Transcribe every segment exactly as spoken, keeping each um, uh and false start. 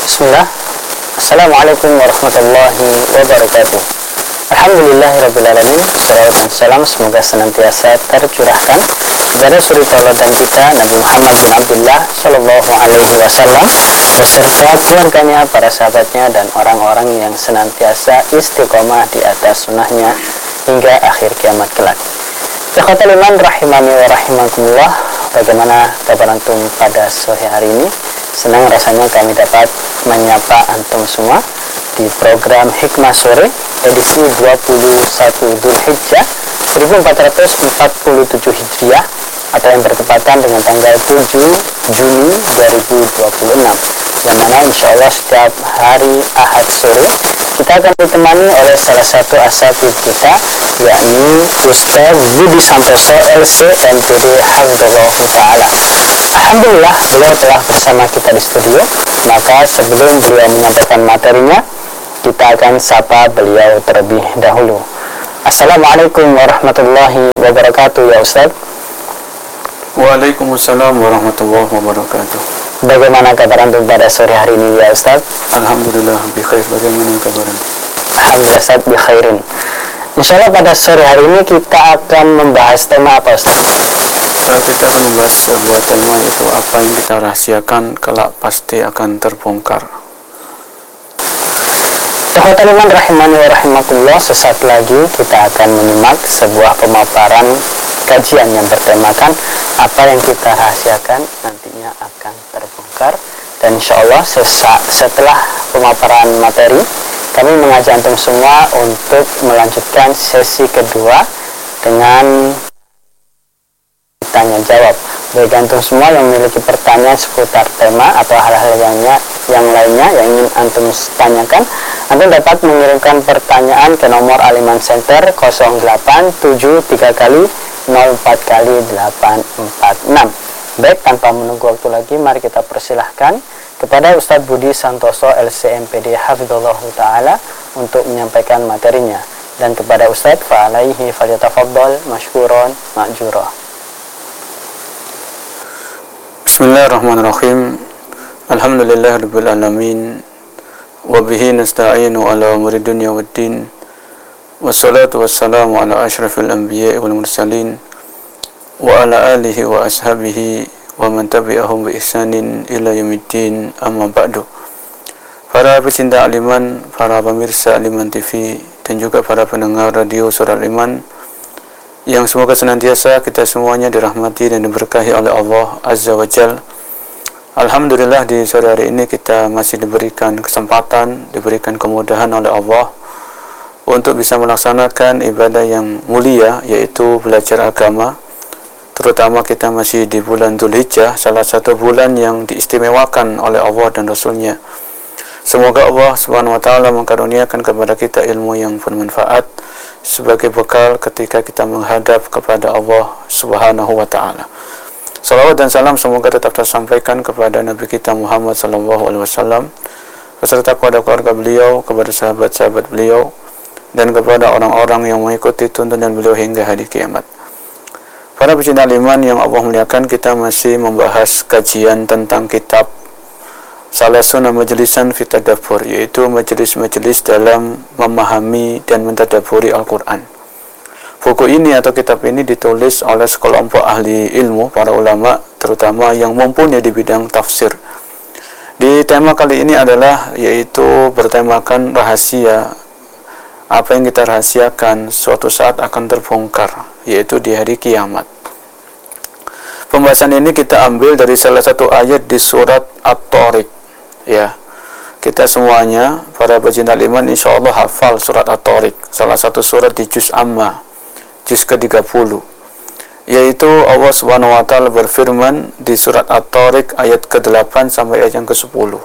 Bismillah. Assalamualaikum warahmatullahi wabarakatuh. Alhamdulillahirrabbilalamin. Salawat dan salam semoga senantiasa tercurahkan kepada suri tauladan kita Nabi Muhammad bin Abdullah Sallallahu Alaihi Wasallam beserta keluarganya, para sahabatnya, dan orang-orang yang senantiasa istiqomah di atas sunnahnya hingga akhir kiamat kelak. Ikhwatal iman rahimani wa rahimakumullah. Bagaimana kabar antum pada sore hari ini? Senang rasanya kami dapat menyapa antum semua di program Hikmah Sore edisi dua puluh satu Dzulhijjah seribu empat ratus empat puluh tujuh Hijriah atau yang bertepatan dengan tanggal tujuh Juni dua ribu dua puluh enam, yang mana insya Allah setiap hari Ahad sore kita akan ditemani oleh salah satu asatidz kita, yakni Ustaz Budi Santoso L C M P D Hafizahullah Ta'ala. Alhamdulillah beliau telah bersama kita di studio. Maka sebelum beliau menyampaikan materinya, kita akan sapa beliau terlebih dahulu. Assalamualaikum warahmatullahi wabarakatuh ya Ustaz. Waalaikumsalam warahmatullahi wabarakatuh. Bagaimana kabar antum pada sore hari ini ya Ustaz? Alhamdulillah bi khair. Bagaimana kabar antum? Alhamdulillah Ustaz bi khairin. Insyaallah pada sore hari ini kita akan membahas tema apa Ustaz? Kita akan membahas sebuah tema, yaitu apa yang kita rahasiakan kelak pasti akan terbongkar. Ikhwatal iman rahimani wa rahimakumullah, sesaat lagi kita akan menyimak sebuah pemaparan kajian yang bertemakan apa yang kita rahasiakan nantinya akan terbongkar. Dan insyaallah sesaat setelah pemaparan materi, kami mengajak antum semua untuk melanjutkan sesi kedua dengan tanya jawab. Bagi antum semua yang memiliki pertanyaan seputar tema atau hal-hal yang, yang lainnya yang ingin antum tanyakan, antum dapat mengirimkan pertanyaan ke nomor Aliman Center nol delapan tujuh tiga kali nol empat kali delapan empat enam. Baik, tanpa menunggu waktu lagi, mari kita persilahkan kepada Ustadz Budi Santoso L C M P D Hafizahullah Ta'ala untuk menyampaikan materinya. Dan kepada Ustadz, fa'alaihi falyatafaddal mashkuron ma'jura. Bismillahirrahmanirrahim. Alhamdulillahirabbil alamin. Wa bihi nasta'inu ala umuri dunya waddin. Wassalatu wassalamu ala asyrafil anbiya'i wal mursalin wa ala alihi wa ashabihi wa man tabi'ahum bi ihsanin ila yaumiddin, amma ba'du. Para pecinta Aliman, para pemirsa Aliman T V, dan juga para pendengar radio Suara Aliman yang semoga senantiasa kita semuanya dirahmati dan diberkahi oleh Allah Azza wa Jal. Alhamdulillah di sore hari ini kita masih diberikan kesempatan, diberikan kemudahan oleh Allah untuk bisa melaksanakan ibadah yang mulia, yaitu belajar agama. Terutama kita masih di bulan Dzulhijjah, salah satu bulan yang diistimewakan oleh Allah dan Rasulnya. Semoga Allah Subhanahu wa Ta'ala mengkaruniakan kepada kita ilmu yang bermanfaat sebagai bekal ketika kita menghadap kepada Allah Subhanahu wa Ta'ala. Salawat dan salam semoga tetap tersampaikan kepada Nabi kita Muhammad sallallahu alaihi wasallam beserta kepada keluarga beliau, kepada sahabat-sahabat beliau, dan kepada orang-orang yang mengikuti tuntunan beliau hingga hari kiamat. Para pecinta iman yang Allah muliakan, kita masih membahas kajian tentang kitab Salasuna Majlisan fi Tadabbur, yaitu majelis-majelis dalam memahami dan mentadabburi Al-Quran. Buku ini atau kitab ini ditulis oleh sekelompok ahli ilmu, para ulama terutama yang mumpuni di bidang tafsir. Di tema kali ini adalah yaitu bertemakan rahasia, apa yang kita rahasiakan suatu saat akan terbongkar, yaitu di hari kiamat. Pembahasan ini kita ambil dari salah satu ayat di surat At-Tariq. Ya, kita semuanya para pecinta iman insya Allah hafal surat At-Tariq, salah satu surat di juz Amma, juz ke tiga puluh, yaitu Allah Subhanahu wa Ta'ala berfirman di surat At-Tariq ayat ke delapan sampai ayat yang ke sepuluh.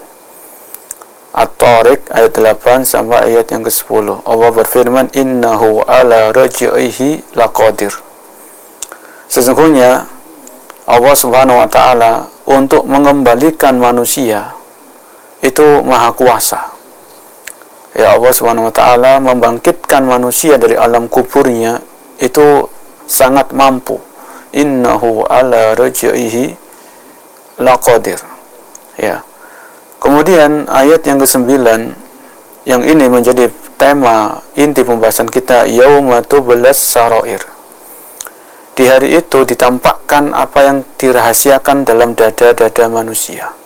At-Tariq ayat delapan sampai ayat yang ke sepuluh. Allah berfirman, innahu ala raj'ihi laqadir. Sesungguhnya Allah Subhanahu wa Ta'ala untuk mengembalikan manusia itu maha kuasa. Ya, Allah Subhanahu wa Ta'ala membangkitkan manusia dari alam kuburnya itu sangat mampu. Innahu ala raj'ihi laqadir. Ya. Kemudian ayat yang kesembilan, yang ini menjadi tema inti pembahasan kita, yauma tublas sarair. Di hari itu ditampakkan apa yang dirahasiakan dalam dada-dada manusia.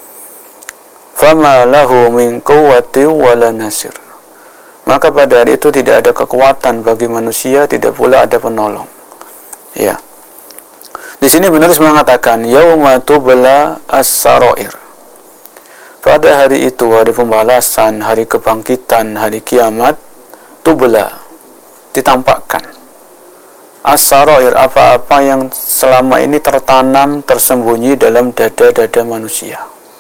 Fama lahu min quwwati wala nasir. Maka pada hari itu tidak ada kekuatan bagi manusia, tidak pula ada penolong. Ya. Di sini penulis mengatakan yauma tubla as-sarair. Pada hari itu, hari pembalasan, hari kebangkitan, hari kiamat, tubla, ditampakkan as-sarair, apa-apa yang selama ini tertanam, tersembunyi dalam dada-dada manusia.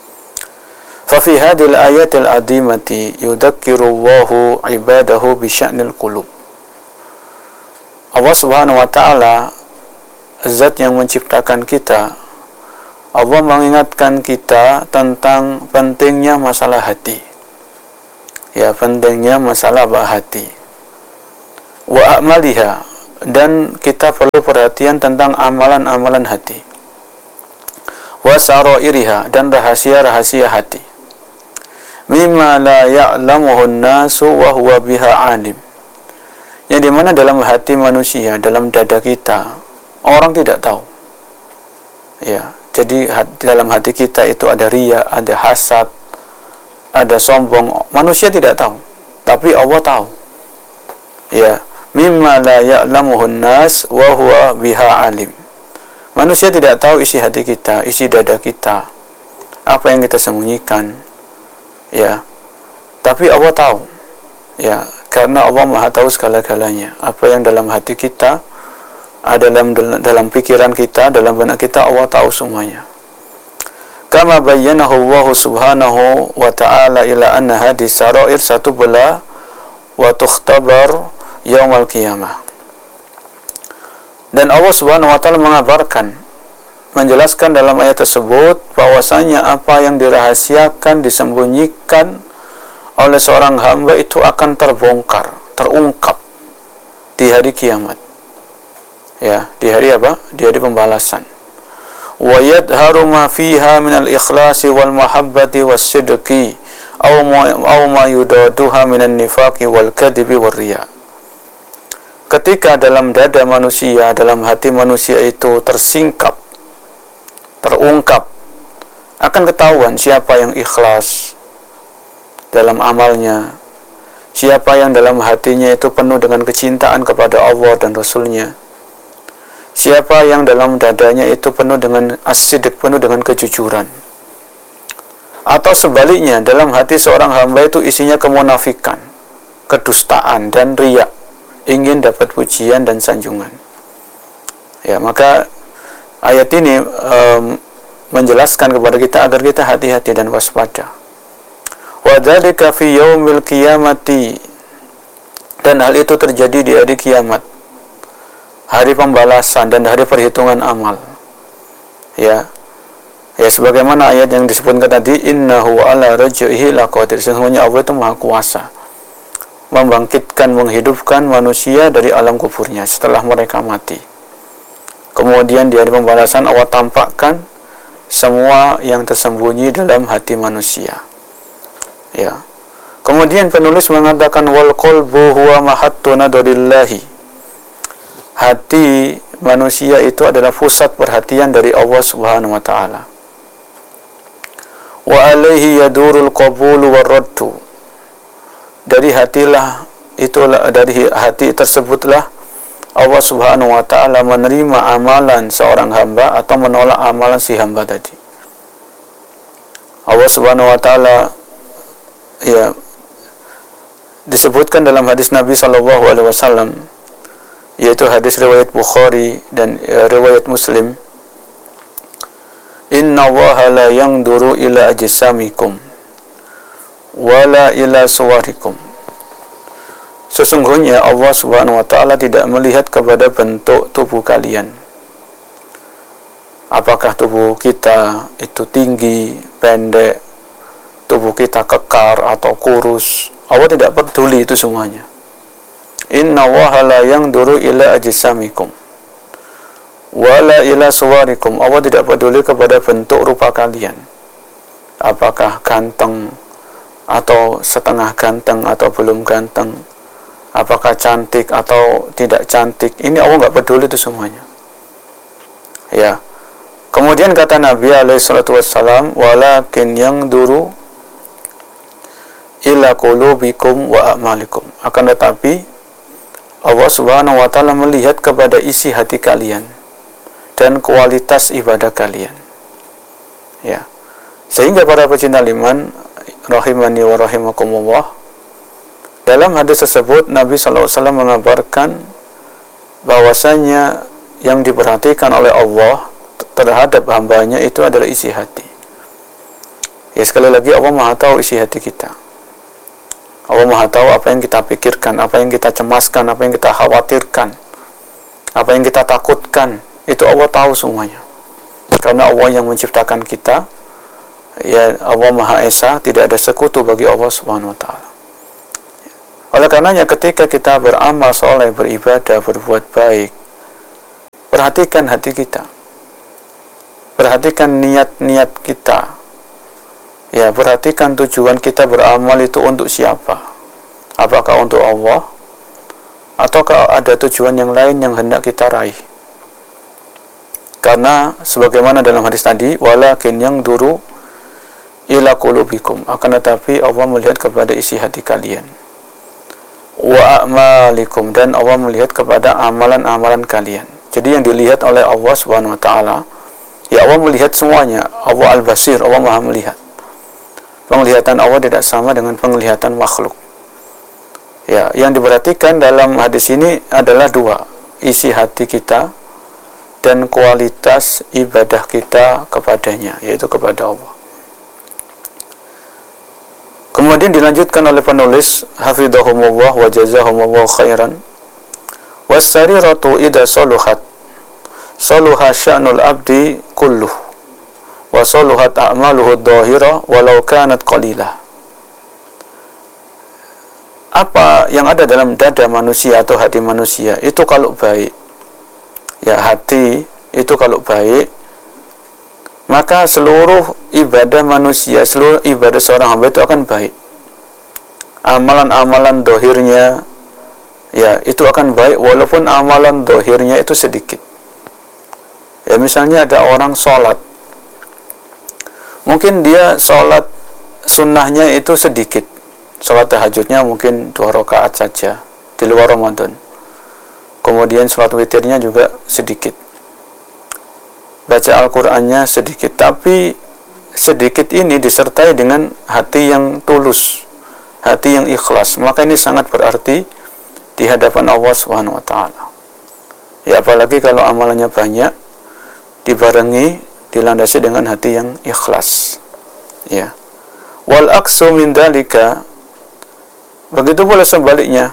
Fa fi hadhil ayatil adimati yudzakkirullahu ibadahu bi sya'nil qulub. Allah Subhanahu wa taala, zat yang menciptakan kita, Allah mengingatkan kita tentang pentingnya masalah hati. Ya, pentingnya masalah hati. Wa a'maliha, dan kita perlu perhatian tentang amalan-amalan hati. Wa sarairiha, dan rahasia-rahasia hati. Mimma la ya'lamuhu an-nasu wa huwa biha 'alim. Yang dimana dalam hati manusia, dalam dada kita, orang tidak tahu. Ya, jadi dalam hati kita itu ada riya, ada hasad, ada sombong. Manusia tidak tahu, tapi Allah tahu. Ya, mimma la ya'lamuhu an-nas wa huwa biha 'alim. Manusia tidak tahu isi hati kita, isi dada kita, apa yang kita sembunyikan. Ya, tapi Allah tahu. Ya, karena Allah Maha tahu segala-galanya. Apa yang dalam hati kita, ada dalam dalam pikiran kita, dalam benak kita, Allah tahu semuanya. Kama bayyanahu Allah Subhanahu wa ta'ala ila anna hadis sarair satubla wa tukhtabar yaumal qiyamah. Dan Allah Subhanahu wa ta'ala mengabarkan, menjelaskan dalam ayat tersebut bahwasanya apa yang dirahasiakan, disembunyikan oleh seorang hamba itu akan terbongkar, terungkap di hari kiamat. Ya, di hari apa? Di hari pembalasan. Wa yadharu ma fiha min al-ikhlasi wal mahabbati was sidqi aw ma aw ma yudaduha min an-nifaqi wal kadhibi war riya. Ketika dalam dada manusia, dalam hati manusia itu tersingkap, terungkap, akan ketahuan siapa yang ikhlas dalam amalnya, siapa yang dalam hatinya itu penuh dengan kecintaan kepada Allah dan Rasulnya, siapa yang dalam dadanya itu penuh dengan as-sidq, penuh dengan kejujuran. Atau sebaliknya, dalam hati seorang hamba itu isinya kemunafikan, kedustaan dan riya, ingin dapat pujian dan sanjungan. Ya, maka ayat ini um, menjelaskan kepada kita agar kita hati-hati dan waspada. Wa dzalika fi yaumil qiyamati, dan hal itu terjadi di hari kiamat, hari pembalasan dan hari perhitungan amal. Ya. Ya, sebagaimana ayat yang disebutkan tadi, innahu ala raj'ihi laqadir, sesungguhnya Allah itu Maha Kuasa membangkitkan, menghidupkan manusia dari alam kuburnya setelah mereka mati. Kemudian di hari pembalasan Allah tampakkan semua yang tersembunyi dalam hati manusia. Ya. Kemudian penulis mengatakan wal qalbu huwa mahattu nadrillahi. Hati manusia itu adalah pusat perhatian dari Allah Subhanahu wa taala. Wa alaihi yadurul qabulu warraddu. Dari hatilah itulah dari hati tersebutlah Allah Subhanahu wa ta'ala menerima amalan seorang hamba atau menolak amalan si hamba tadi. Allah Subhanahu wa ta'ala, ya, disebutkan dalam hadis Nabi sallallahu alaihi wasallam, yaitu hadis riwayat Bukhari dan ya, riwayat Muslim, inna Allaha la yanzuru ila ajsamikum wala ila suwarikum. Sesungguhnya Allah Subhanahu wa ta'ala tidak melihat kepada bentuk tubuh kalian. Apakah tubuh kita itu tinggi, pendek, tubuh kita kekar atau kurus. Allah tidak peduli itu semuanya. Inna Allaha la yanzuru ila ajsamikum wala ila suwarikum. Allah tidak peduli kepada bentuk rupa kalian. apakah ganteng atau setengah ganteng atau belum ganteng, apakah cantik atau tidak cantik, ini Allah nggak peduli itu semuanya. Ya. Kemudian kata Nabi alaihi salatu wassalam, walakin yang duru ila qulubikum wa a'malikum. Akan tetapi Allah Subhanahu wa taala melihat kepada isi hati kalian dan kualitas ibadah kalian. Ya. Sehingga para pecinta iman rahimani wa rahimakumullah, dalam hadis tersebut Nabi sallallahu alaihi wasallam mengabarkan bahwasanya yang diperhatikan oleh Allah terhadap hambanya itu adalah isi hati. Ya, sekali lagi Allah Maha tahu isi hati kita. Allah Maha tahu apa yang kita pikirkan, apa yang kita cemaskan, apa yang kita khawatirkan, apa yang kita takutkan. Itu Allah tahu semuanya. Karena Allah yang menciptakan kita, ya, Allah Maha Esa, tidak ada sekutu bagi Allah Subhanahu wa taala. Oleh karenanya ketika kita beramal soleh, beribadah, berbuat baik, perhatikan hati kita. Perhatikan niat-niat kita. Ya, perhatikan tujuan kita beramal itu untuk siapa? Apakah untuk Allah? Ataukah ada tujuan yang lain yang hendak kita raih? Karena sebagaimana dalam hadis tadi, walakin yang duru ila qulubikum, akan tetapi Allah melihat kepada isi hati kalian. Wa a'malikum, dan Allah melihat kepada amalan-amalan kalian. Jadi yang dilihat oleh Allah Subhanahu wa taala, ya Allah melihat semuanya. Allah Al-Basir, Allah Maha melihat. Penglihatan Allah tidak sama dengan penglihatan makhluk. Ya, yang diperhatikan dalam hadis ini adalah dua, isi hati kita dan kualitas ibadah kita kepadanya, yaitu kepada Allah. Kemudian dilanjutkan oleh penulis hafidhahumullah wa jazahumullah khairan, was-sariratu idza saluhat saluha sya'nul abdi kulluh wa saluhat a'maluhu dhahira walau kanat qalilah. Apa yang ada dalam dada manusia atau hati manusia itu kalau baik, ya, hati itu kalau baik, maka seluruh ibadah manusia, seluruh ibadah seorang hamba itu akan baik. Amalan-amalan dohirnya, ya, itu akan baik walaupun amalan dohirnya itu sedikit. Ya, misalnya ada orang sholat, mungkin dia sholat sunnahnya itu sedikit, sholat tahajudnya mungkin dua rakaat saja di luar Ramadan, kemudian sholat witirnya juga sedikit, baca Al-Qur'annya sedikit, tapi sedikit ini disertai dengan hati yang tulus, hati yang ikhlas, maka ini sangat berarti di hadapan Allah Subhanahu wa taala. Ya, apalagi kalau amalannya banyak dibarengi, dilandasi dengan hati yang ikhlas. Ya. Wal aksu min dalika, begitu pula sebaliknya,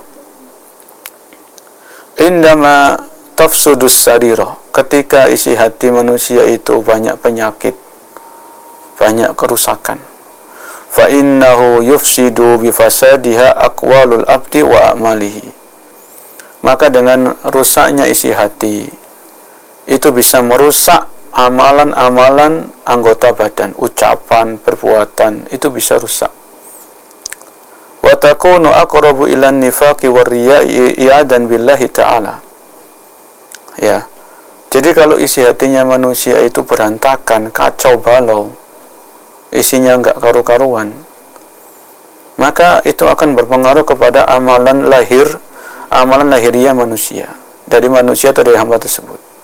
indama tafsudus sarira, ketika isi hati manusia itu banyak penyakit, banyak kerusakan, fa innahu yufsidu bi fasadiha aqwalul abdi wa amalihi, maka dengan rusaknya isi hati itu bisa merusak amalan-amalan anggota badan, ucapan, perbuatan, itu bisa rusak. Wa takunu aqrabu ilan nifaqi war riya'i i'adan billahi ta'ala. Ya. Jadi kalau isi hatinya manusia itu berantakan, kacau balau, isinya enggak karu-karuan, maka itu akan berpengaruh kepada amalan lahir, amalan lahiriah manusia, dari manusia atau dari hamba tersebut.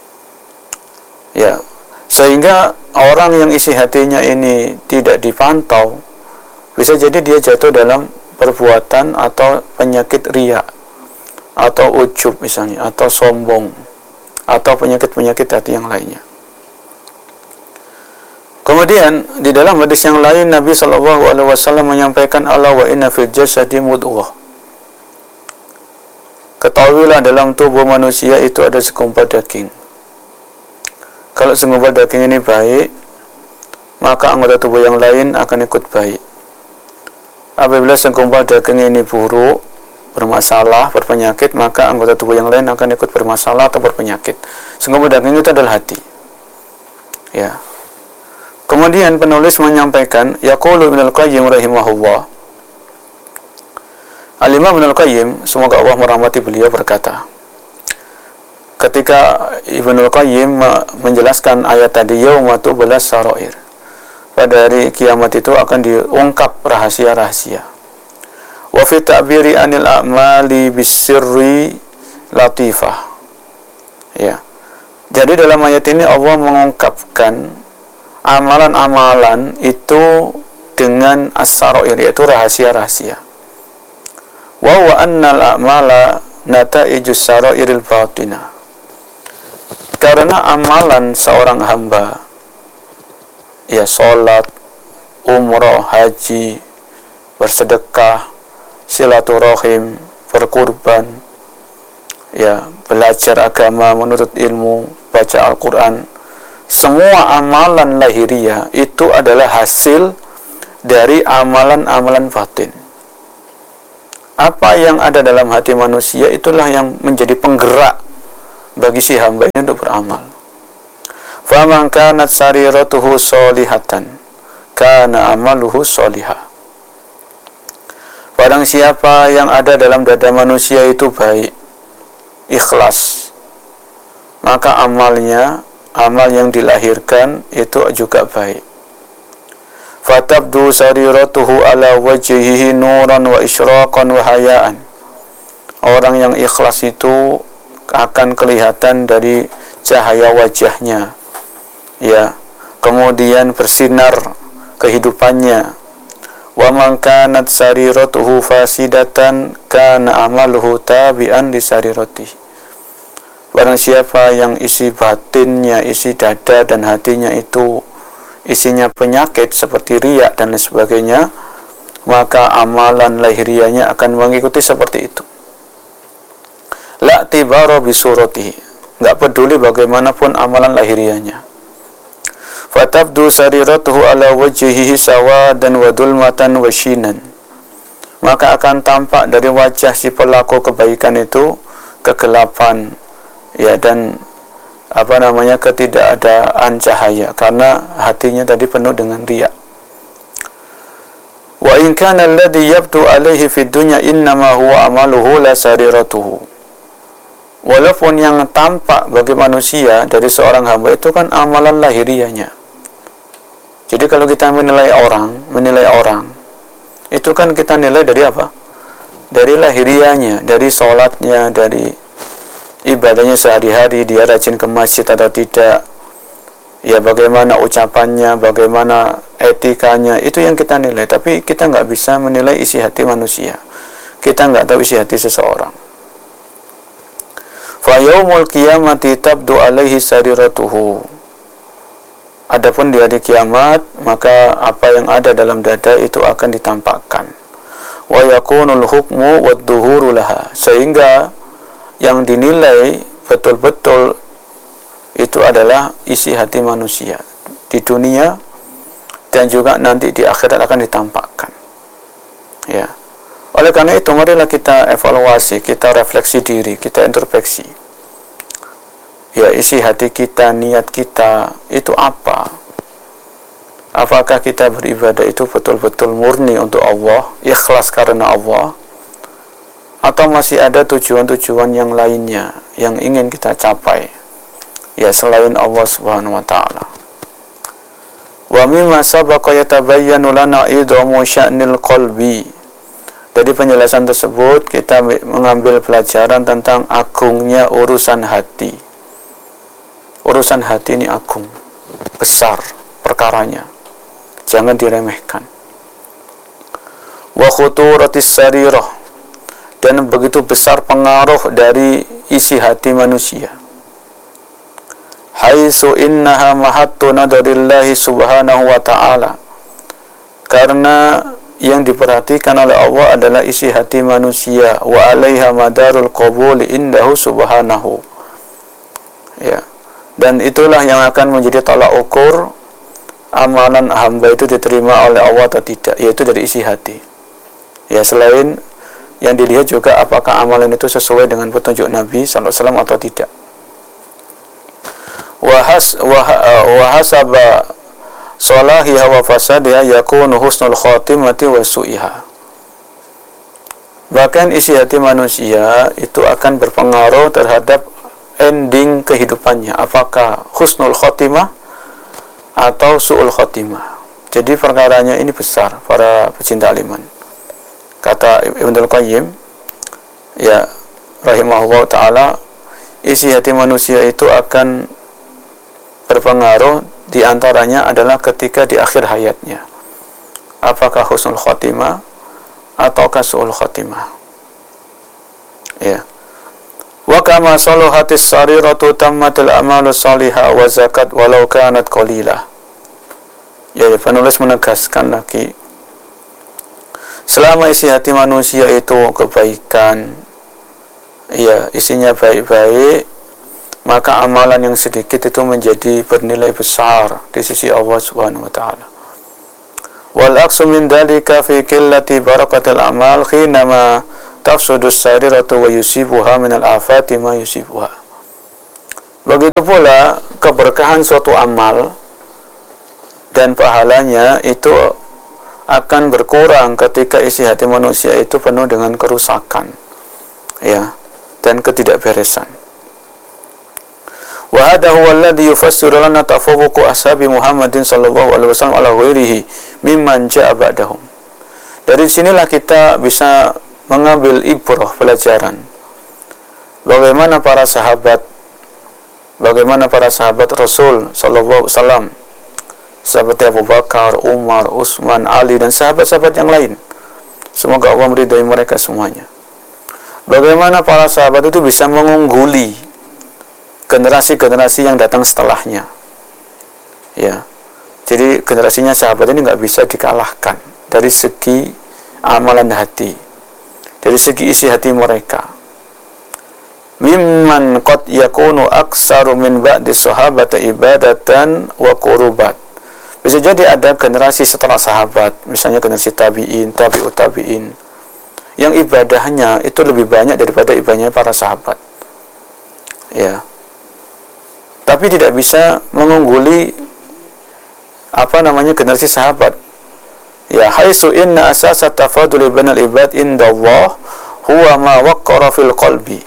Ya, sehingga orang yang isi hatinya ini tidak dipantau, bisa jadi dia jatuh dalam perbuatan atau penyakit riya, atau ujub misalnya, atau sombong, atau penyakit-penyakit hati yang lainnya. Kemudian di dalam hadis yang lain Nabi shallallahu alaihi wasallam menyampaikan, ala wa inna fil jasadi mudghah, ketahuilah dalam tubuh manusia itu ada segumpal daging. Kalau segumpal daging ini baik, maka anggota tubuh yang lain akan ikut baik. Apabila segumpal daging ini buruk, bermasalah, berpenyakit, maka anggota tubuh yang lain akan ikut bermasalah atau berpenyakit. Segumpal daging itu adalah hati. Ya. Kemudian penulis menyampaikan, yaqulu Ibnul Qayyim rahimahullah. Al-Imam Ibnul Qayyim, semoga Allah merahmati beliau, berkata, ketika Ibnul Qayyim menjelaskan ayat tadi, yauma tubulas sarair, pada hari kiamat itu akan diungkap rahasia-rahasia. Wa fi ta'biri anil a'mali bisirri latifah. Ya. Jadi dalam ayat ini Allah mengungkapkan amalan-amalan itu dengan as-sarair, yaitu rahasia-rahasia. Wa wa annal a'mala nata'ijus sarairil batinah. Karena amalan seorang hamba, ya sholat, umrah, haji, bersedekah, silaturahim, berkurban, ya belajar agama, menuntut ilmu, baca Al-Quran, semua amalan lahiriah itu adalah hasil dari amalan-amalan batin. Apa yang ada dalam hati manusia itulah yang menjadi penggerak bagi si hamba ini untuk beramal. Faman kanat sariratuhu solihatan kana amaluhu solihah. Barang siapa yang ada dalam dada manusia itu baik, ikhlas, maka amalnya, amal yang dilahirkan itu juga baik. Fatabdu sariratuhu ala wajhihi nuran wa isyraqan wa hayaan. Orang yang ikhlas itu akan kelihatan dari cahaya wajahnya, ya, kemudian bersinar kehidupannya. Wa man kanat sariratuhu fasidatan kana amaluhu tabi'an li sariratihi. Barang siapa yang isi batinnya, isi dada dan hatinya itu isinya penyakit seperti riya dan lain sebagainya, maka amalan lahiriahnya akan mengikuti seperti itu. La tibara bisuratihi, enggak peduli bagaimanapun amalan lahiriahnya. Fatabdu sariratuhu ala wajhihi sawadan wa dulmatan wa shinan. Maka akan tampak dari wajah si pelaku kebaikan itu kegelapan, ya, dan apa namanya ketidakadaan cahaya, karena hatinya tadi penuh dengan riya. Wa in kana alladhi yabdu alaihi fid dunya innama huwa amaluhu la sariratuhu. Walaupun yang tampak bagi manusia dari seorang hamba itu kan amalan lahiriahnya. Jadi kalau kita menilai orang, menilai orang, itu kan kita nilai dari apa? Dari lahiriahnya, dari sholatnya, dari ibadahnya sehari-hari, dia rajin ke masjid atau tidak, ya bagaimana ucapannya, bagaimana etikanya, itu yang kita nilai. Tapi kita nggak bisa menilai isi hati manusia. Kita nggak tahu isi hati seseorang. Fa yaumul qiyamati tabdu alaihi sariratuhu. Adapun di hari kiamat, maka apa yang ada dalam dada itu akan ditampakkan. Wa yakunul hukmu wad duhuru laha, sehingga yang dinilai betul-betul itu adalah isi hati manusia di dunia dan juga nanti di akhirat akan ditampakkan. Ya. Oleh karena itu, marilah kita evaluasi, kita refleksi diri, kita introspeksi. Ya, isi hati kita, niat kita itu apa? Apakah kita beribadah itu betul-betul murni untuk Allah, ikhlas karena Allah, atau masih ada tujuan-tujuan yang lainnya yang ingin kita capai, ya, selain Allah Subhanahu wa taala. Wa mimma sabaqa yatabayyanu lana idhamu sya'nil qalbi. Dari penjelasan tersebut kita mengambil pelajaran tentang agungnya urusan hati. Urusan hati ini agung, besar perkaranya, jangan diremehkan. Wa khuturatis sarirah, dan begitu besar pengaruh dari isi hati manusia. Haitsu innaha mahattu nadarillahi subhanahu wa ta'ala, karena yang diperhatikan oleh Allah adalah isi hati manusia. Wa alaiha madarul qabuli indahu subhanahu, ya, dan itulah yang akan menjadi tolak ukur amalan hamba itu diterima oleh Allah atau tidak, yaitu dari isi hati. Ya, selain yang dilihat juga apakah amalan itu sesuai dengan petunjuk Nabi sallallahu alaihi wasallam atau tidak. Wahas wahasaba salahiha wa fasadiha yakunu husnul khatimati wa su'iha. Bahkan isi hati manusia itu akan berpengaruh terhadap ending kehidupannya, apakah husnul khotimah atau su'ul khotimah. Jadi perkaranya ini besar para pecinta aliman. Kata Ibnul Qayyim, ya rahimahullah ta'ala, isi hati manusia itu akan berpengaruh, diantaranya adalah ketika di akhir hayatnya, apakah husnul khotimah ataukah su'ul khotimah. Ya. Wa kama saluhatis sariratu tammatul amalu salihah wa zakat walau kanat qalilah. Ya, penulis menegaskan lagi, selama isi hati manusia itu kebaikan, ya, isinya baik-baik, maka amalan yang sedikit itu menjadi bernilai besar di sisi Allah Subhanahu wa taala. Wal aqsu min dalika fi qillati barakatil amal khinama tafsudus sariratu wa yusibuha min al-afati ma yusibuha. Begitu pula keberkahan suatu amal dan pahalanya itu akan berkurang ketika isi hati manusia itu penuh dengan kerusakan, ya, dan ketidakberesan. Wa hadha huwa alladhi yufassiru lana tafawuqu ashabi Muhammadin sallallahu alaihi wasallam ala ghairihi mimman ja'a ba'dahum. Dari sinilah kita bisa mengambil ibrah, pelajaran bagaimana para sahabat bagaimana para sahabat Rasul sallallahu alaihi wasallam, sahabat Abu Bakar, Umar, Utsman, Ali, dan sahabat-sahabat yang lain. Semoga Allah meridai mereka semuanya. Bagaimana para sahabat itu bisa mengungguli generasi-generasi yang datang setelahnya. Ya, jadi generasinya sahabat ini nggak bisa dikalahkan dari segi amalan hati, dari segi isi hati mereka. Mimman qad yakunu aksaru min ba'di sahabata ibadatan wa qurubat. Bisa jadi ada generasi setelah sahabat, misalnya generasi tabi'in, tabi'ut tabi'in, yang ibadahnya itu lebih banyak daripada ibadahnya para sahabat. Ya. Tapi tidak bisa mengungguli apa namanya generasi sahabat. Ya, haitsu inna asasa tafadul bainal ibad indallah huwa ma waqqara fil qalbi.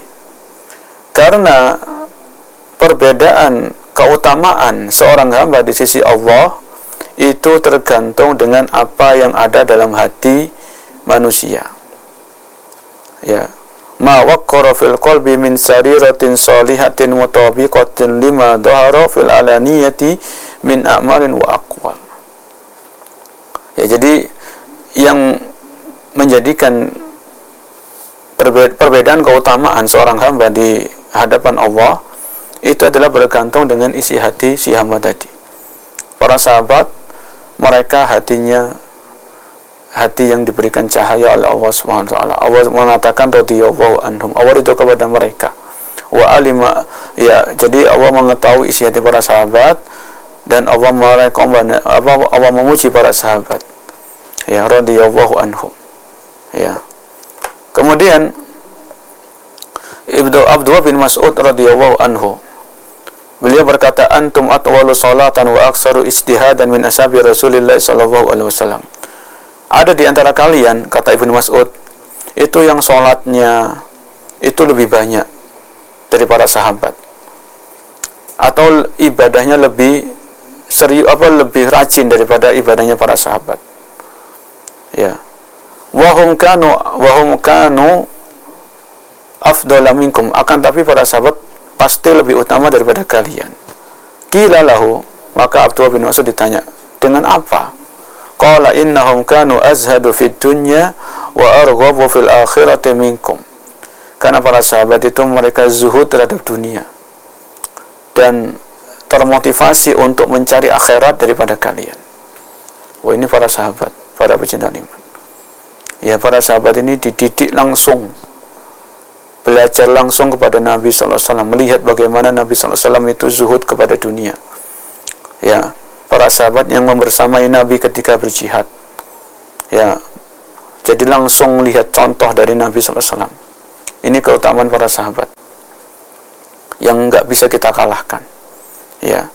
Karena perbedaan keutamaan seorang hamba di sisi Allah itu tergantung dengan apa yang ada dalam hati manusia. Ya, ma waqqara fil qalbi min sariratin salihatin mutabiqatin lima dhahara fil alaniyati min a'malin wa aqwal. Ya, jadi yang menjadikan perbedaan keutamaan seorang hamba di hadapan Allah itu adalah bergantung dengan isi hati si hamba tadi. Para sahabat, mereka hatinya hati yang diberikan cahaya oleh Allah Subhanahu wa taala. Allah mengatakan radhiyallahu anhum, Allah ridho kepada mereka. Wa alima, ya, jadi Allah mengetahui isi hati para sahabat dan Allah merekomendasi, Allah, Allah memuji para sahabat. Ya, radhiyallahu anhum. Ya. Kemudian Ibnu Abdullah bin Mas'ud radhiyallahu anhu, beliau berkata, antum atwalu salatan wa aktsaru ijtihadan min ashabi Rasulillah sallallahu alaihi wasallam. Ada di antara kalian, kata Ibnu Mas'ud, itu yang sholatnya itu lebih banyak dari para sahabat, atau ibadahnya lebih serius, apa lebih rajin daripada ibadahnya para sahabat. Ya, wahum kanu wahum kanu afdala minkum, akan tapi para sahabat pasti lebih utama daripada kalian. Qila lahu, maka Abdullah bin Mas'ud ditanya, dengan apa? Qala innahum kanu azhadu fid dunya wa arghabu fil akhirati minkum. Karena para sahabat itu mereka zuhud terhadap dunia dan termotivasi untuk mencari akhirat daripada kalian. Wah, ini para sahabat, para pecinta iman. Ya, para sahabat ini dididik langsung, belajar langsung kepada Nabi sallallahu alaihi wasallam, melihat bagaimana Nabi sallallahu alaihi wasallam itu zuhud kepada dunia. Ya, para sahabat yang membersamai Nabi ketika berjihad. Ya, jadi langsung lihat contoh dari Nabi sallallahu alaihi wasallam. Ini keutamaan para sahabat yang enggak bisa kita kalahkan. Ya.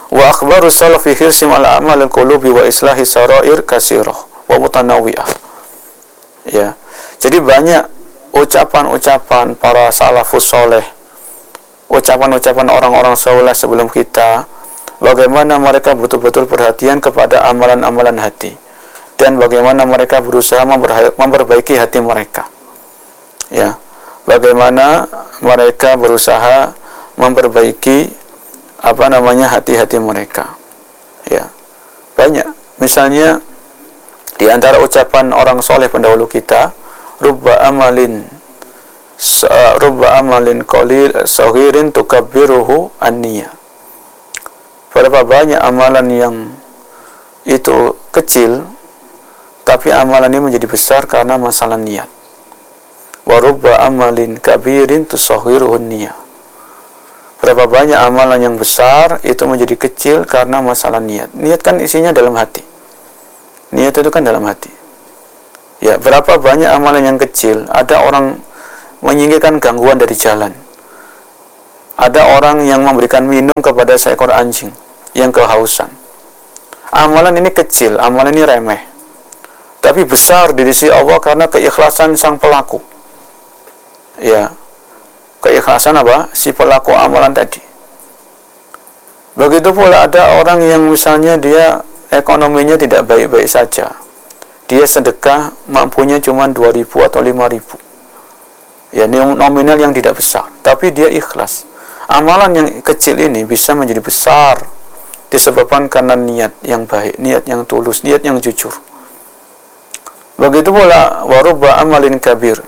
Wa akhbaru salafi hirsim ala amal al-qulubi wa islahi sarair kasirah wa mutanawwi'ah. Ya. Jadi banyak ucapan-ucapan para salafus soleh, ucapan-ucapan orang-orang soleh sebelum kita, bagaimana mereka betul-betul perhatian kepada amalan-amalan hati, dan bagaimana mereka berusaha memperbaiki hati mereka. Ya. Bagaimana mereka berusaha memperbaiki apa namanya hati-hati mereka. Ya, banyak. Misalnya di antara ucapan orang soleh pendahulu kita, rubba amalin rubba amalin qalil saghirin tukabbiruhu an-niyah. Berapa banyak amalan yang itu kecil, tapi amalan ini menjadi besar karena masalah niat. Wa rubba amalin kabirin tusaghiruhu an-niyah. Berapa banyak amalan yang besar itu menjadi kecil karena masalah niat. Niat kan isinya dalam hati. Niat itu kan dalam hati. Ya, berapa banyak amalan yang kecil. Ada orang menyingkirkan gangguan dari jalan. Ada orang yang memberikan minum kepada seekor anjing yang kehausan. Amalan ini kecil, amalan ini remeh, tapi besar di sisi Allah karena keikhlasan sang pelaku. Ya, keikhlasan apa? Si pelaku amalan tadi. Begitu pula ada orang yang misalnya dia ekonominya tidak baik-baik saja. Dia sedekah mampunya cuma dua ribu atau lima ribu. Ya, nominal yang tidak besar, tapi dia ikhlas. Amalan yang kecil ini bisa menjadi besar disebabkan karena niat yang baik, niat yang tulus, niat yang jujur. Begitu pula warubba amalin kabir.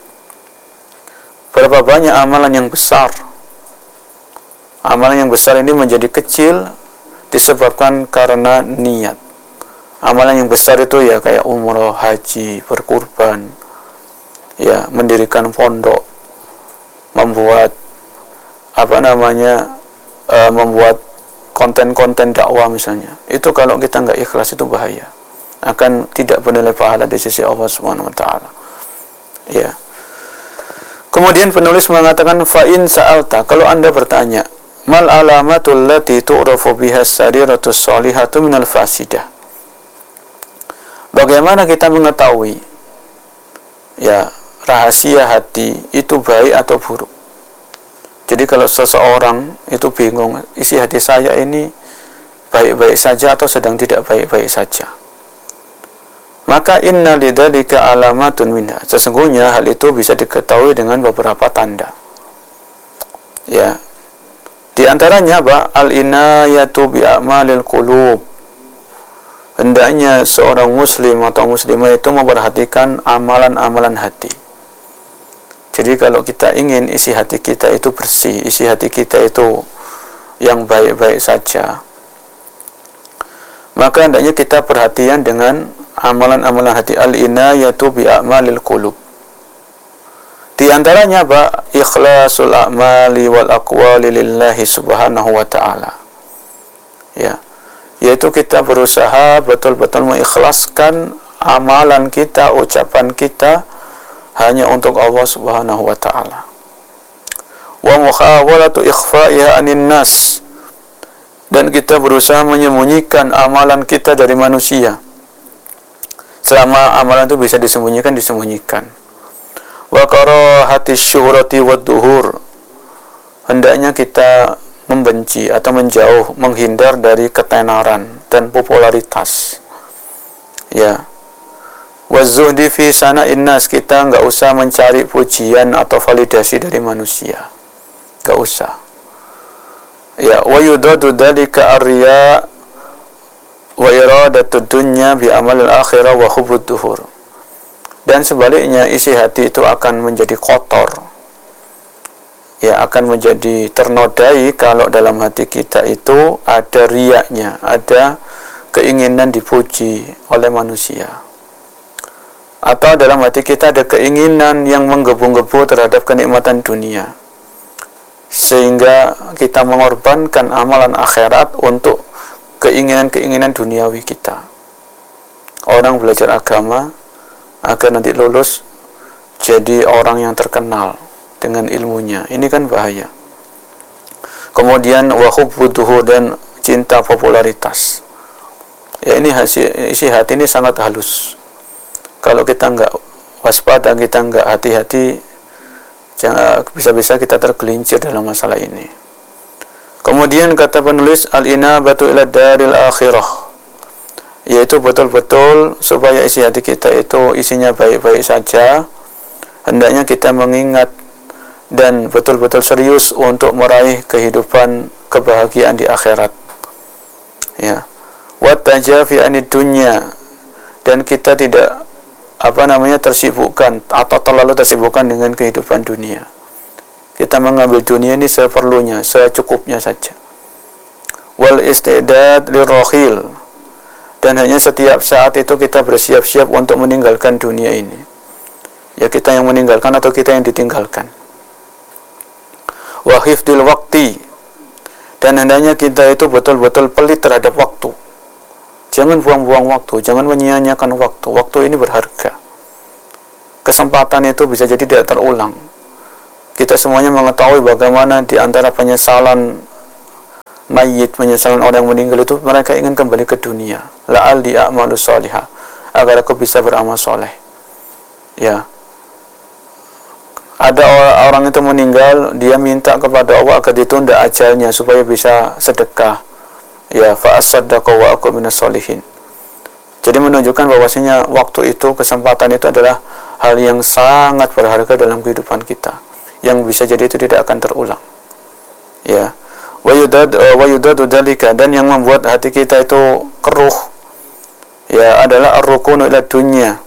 Berapa banyak amalan yang besar. Amalan yang besar ini menjadi kecil disebabkan karena niat. Amalan yang besar itu ya kayak umroh, haji, berkurban, ya, mendirikan pondok, membuat apa namanya e, membuat konten-konten dakwah misalnya. Itu kalau kita nggak ikhlas itu bahaya, akan tidak bernilai pahala di sisi Allah Subhanahu wa taala. Ya. Kemudian penulis mengatakan fa in sa'alta, kalau Anda bertanya, mal alamatul lati tu'rafu biha as-sariratus salihatu minal fasidah. Bagaimana kita mengetahui ya rahasia hati itu baik atau buruk? Jadi kalau seseorang itu bingung, isi hati saya ini baik-baik saja atau sedang tidak baik-baik saja, maka inna lidzalika alamatun minha. Sesungguhnya hal itu bisa diketahui dengan beberapa tanda. Ya. Di antaranya apa? Al-inayatu bi a'malil qulub. Hendaknya seorang muslim atau muslimah itu memperhatikan amalan-amalan hati. Jadi kalau kita ingin isi hati kita itu bersih, isi hati kita itu yang baik-baik saja, maka hendaknya kita perhatian dengan amalan-amalan hati. Al-inayatu bi a'malil qulub. Di antaranya apa? Ikhlasul a'mali wal aqwali lillahi subhanahu wa ta'ala. Ya. Yaitu kita berusaha betul-betul mengikhlaskan amalan kita, ucapan kita hanya untuk Allah Subhanahu wa ta'ala. Wa mukhawalatu ikhfa'iha 'anin nas. Dan kita berusaha menyembunyikan amalan kita dari manusia. Selama amalan itu bisa disembunyikan, disembunyikan. Wa karahatis syuhrati wad duhur. Hendaknya kita membenci atau menjauh, menghindar dari ketenaran dan popularitas. Ya. Wazuhdi fi sana'in nas, kita enggak usah mencari pujian atau validasi dari manusia. Enggak usah. Ya, wa yudadu dzalika ar-riya wa iradatud dunya bi amalil akhirah wa hubbud duhur. Dan sebaliknya isi hati itu akan menjadi kotor. Ya, akan menjadi ternodai kalau dalam hati kita itu ada riyaknya, ada keinginan dipuji oleh manusia. Atau dalam hati kita ada keinginan yang menggebu-gebu terhadap kenikmatan dunia, sehingga kita mengorbankan amalan akhirat untuk keinginan-keinginan duniawi kita. Orang belajar agama agar nanti lulus jadi orang yang terkenal dengan ilmunya, ini kan bahaya. Kemudian wa hubbuduhu, dan cinta popularitas. Ya, ini hasil, isi hati ini sangat halus. Kalau kita enggak waspada, kita enggak hati-hati, jangan bisa-bisa kita tergelincir dalam masalah ini. Kemudian kata penulis, al-inabatu ila daril akhirah, yaitu betul-betul supaya isi hati kita itu isinya baik-baik saja, hendaknya kita mengingat dan betul-betul serius untuk meraih kehidupan kebahagiaan di akhirat. Ya. Wa tajafi anid dunya, dan kita tidak apa namanya tersibukkan atau terlalu tersibukkan dengan kehidupan dunia. Kita mengambil dunia ini seperlunya, secukupnya saja. Wal istidad lirrohil, dan hanya setiap saat itu kita bersiap-siap untuk meninggalkan dunia ini. Ya, kita yang meninggalkan atau kita yang ditinggalkan. Wa hifdil waqti, dan hendaknya kita itu betul-betul pelit terhadap waktu. Jangan buang-buang waktu, jangan menyia-nyiakan waktu. Waktu ini berharga. Kesempatan itu bisa jadi tidak terulang. Kita semuanya mengetahui bagaimana di antara penyesalan mayit, penyesalan orang yang meninggal itu, mereka ingin kembali ke dunia. La'alli a'malu sholihah, agar aku bisa beramal soleh. Ya. Ada orang itu meninggal, dia minta kepada Allah agar ditunda ajalnya supaya bisa sedekah. Ya, fa'as-saddaqa wa aku minas sholihin. Jadi menunjukkan bahwasanya waktu itu, kesempatan itu adalah hal yang sangat berharga dalam kehidupan kita, yang bisa jadi itu tidak akan terulang. Ya. Wa yudad wa yudadu dzalika, dan yang membuat hati kita itu keruh ya adalah ar-rukunu ila dunya,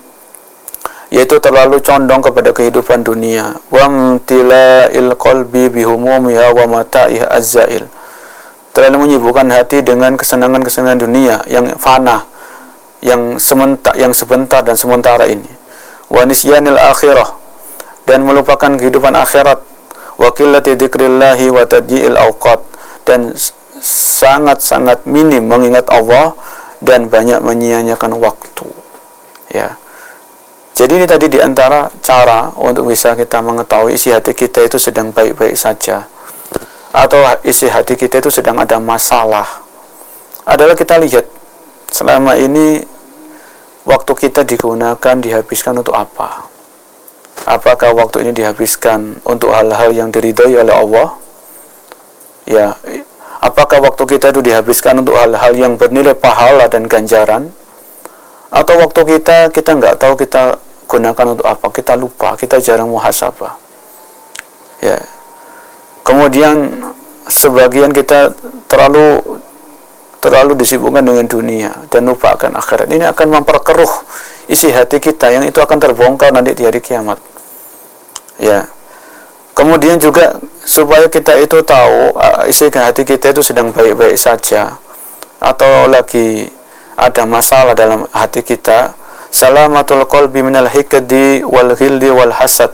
yaitu terlalu condong kepada kehidupan dunia. Wa mtila'il qalbi bihumumiha wa mata'iha azzail, terlalu menyibukkan hati dengan kesenangan-kesenangan dunia yang fana, yang sementara, yang sebentar dan sementara ini. Wa nisyanil akhirah, dan melupakan kehidupan akhirat. Wa qillati dzikrillahi wa tadji'il awqat, dan sangat-sangat minim mengingat Allah dan banyak menyia-nyiakan waktu. Ya. Jadi ini tadi diantara cara untuk bisa kita mengetahui isi hati kita itu sedang baik-baik saja, atau isi hati kita itu sedang ada masalah, adalah kita lihat selama ini waktu kita digunakan, dihabiskan untuk apa. Apakah waktu ini dihabiskan untuk hal-hal yang diridhai oleh Allah? Ya, apakah waktu kita itu dihabiskan untuk hal-hal yang bernilai pahala dan ganjaran? Atau waktu kita kita nggak tahu kita gunakan untuk apa? Kita lupa, kita jarang muhasabah. Ya. Kemudian sebagian kita terlalu terlalu disibukkan dengan dunia dan lupakan akhirat. Ini akan memperkeruh isi hati kita, yang itu akan terbongkar nanti di hari kiamat. Ya. Kemudian juga supaya kita itu tahu uh, isi hati kita itu sedang baik-baik saja atau lagi ada masalah dalam hati kita, salamatul qalbi minal hikdi wal ghilli wal hasad,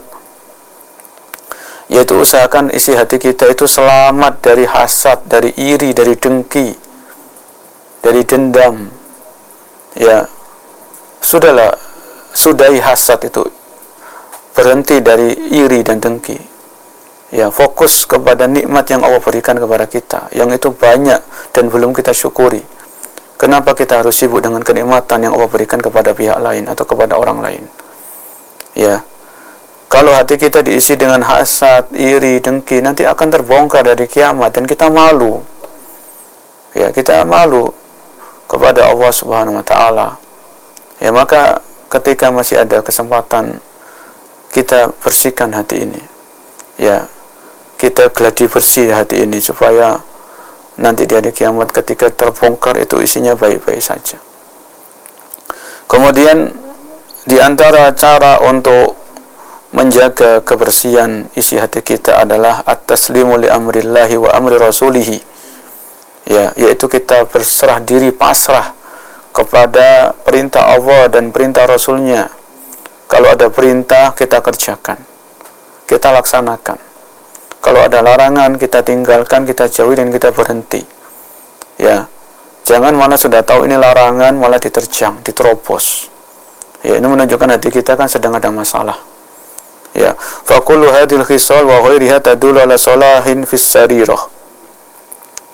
yaitu usahakan isi hati kita itu selamat dari hasad, dari iri, dari dengki, dari dendam. Ya, sudahlah, sudahi hasad itu, berhenti dari iri dan dengki. Ya, fokus kepada nikmat yang Allah berikan kepada kita, yang itu banyak dan belum kita syukuri. Kenapa kita harus sibuk dengan kenikmatan yang Allah berikan kepada pihak lain atau kepada orang lain? Ya, kalau hati kita diisi dengan hasad, iri, dengki, nanti akan terbongkar dari kiamat dan kita malu. Ya, kita malu kepada Allah Subhanahu wa taala. Ya, maka ketika masih ada kesempatan, kita bersihkan hati ini. Ya, kita gladi bersih hati ini supaya nanti di hari kiamat ketika terbongkar itu isinya baik-baik saja. Kemudian di antara cara untuk menjaga kebersihan isi hati kita adalah at-taslimu li amrillahi wa amri rasulihi. Ya, yaitu kita berserah diri, pasrah kepada perintah Allah dan perintah Rasulnya. Kalau ada perintah, kita kerjakan, kita laksanakan. Kalau ada larangan, kita tinggalkan, kita jauhi, dan kita berhenti. Ya, jangan malah sudah tahu ini larangan malah diterjang, diterobos. Ya, ini menunjukkan hati kita kan sedang ada masalah. Ya, fa kullu hadhil khisal wa ghairiha tadullu ala salahin fis sarirah.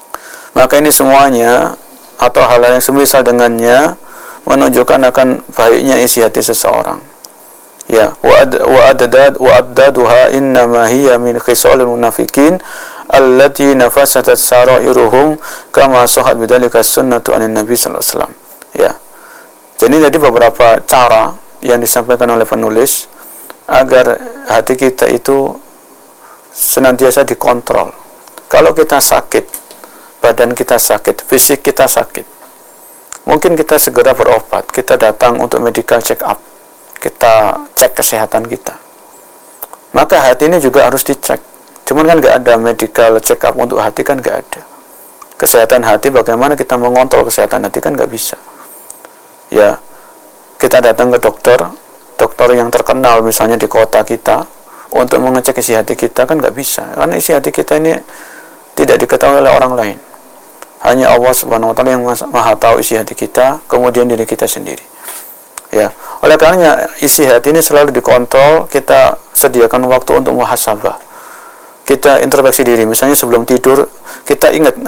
Maka ini semuanya atau hal-hal yang semisal dengannya menunjukkan akan baiknya isi hati seseorang. Ya, wa adad wa addaduha innama hiya min khisalil munafiqin allati nafasatat sarairuhum kama sahhat bidzalika sunnatu anin nabi sallallahu alaihi wasallam. Ya. Jadi jadi beberapa cara yang disampaikan oleh penulis agar hati kita itu senantiasa dikontrol. Kalau kita sakit, badan kita sakit, fisik kita sakit, mungkin kita segera berobat, kita datang untuk medical check up, kita cek kesehatan kita. Maka hati ini juga harus dicek. Cuman kan nggak ada medical check up untuk hati, kan nggak ada. Kesehatan hati, bagaimana kita mengontrol kesehatan hati, kan nggak bisa. Ya, kita datang ke dokter, dokter yang terkenal misalnya di kota kita, untuk mengecek isi hati kita, kan nggak bisa. Karena isi hati kita ini tidak diketahui oleh orang lain. Hanya Allah Subhanahu wa taala yang Maha tahu isi hati kita, kemudian diri kita sendiri. Ya, oleh karenanya isi hati ini selalu dikontrol. Kita sediakan waktu untuk muhasabah. Kita introspeksi diri. Misalnya sebelum tidur, kita ingat